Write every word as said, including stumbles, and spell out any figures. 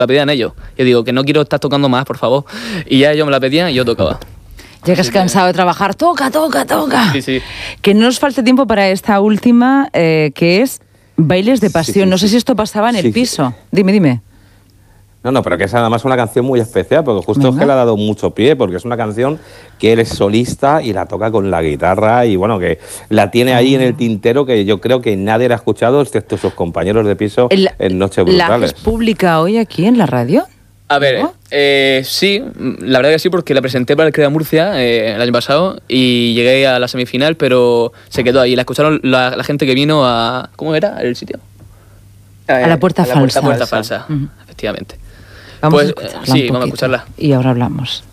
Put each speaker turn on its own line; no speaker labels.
la pedían ellos. Yo digo, que no quiero estar tocando más, por favor. Y ya ellos me la pedían y yo tocaba.
Llegas
Así
cansado
que...
de trabajar, toca, toca, toca.
Sí, sí.
Que no nos falte tiempo para esta última, eh, que es Bailes de Pasión. Sí, sí, no sé si esto pasaba en sí, el piso. Sí. Dime, dime.
No, no, pero que es además una canción muy especial, porque justo es que le ha dado mucho pie, porque es una canción que él es solista y la toca con la guitarra y bueno, que la tiene ahí en el tintero, que yo creo que nadie la ha escuchado, excepto sus compañeros de piso el, en Noches Brutales.
¿La es pública hoy aquí en la radio?
A ver, ¿no? eh, sí, la verdad que sí, porque la presenté para el Crea Murcia eh, el año pasado y llegué a la semifinal, pero se quedó ahí. La escucharon la, la gente que vino a... ¿Cómo era el sitio?
A, a la Puerta
a la
Falsa.
Puerta, puerta Falsa, uh-huh. efectivamente.
Vamos
pues,
a escucharla
sí, vamos a escucharla.
Y ahora hablamos.